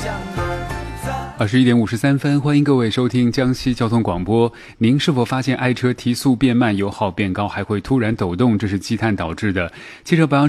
21:53，欢迎各位收听江西交通广播。您是否发现爱车提速变慢、油耗变高，还会突然抖动？这是积碳导致的。汽车保养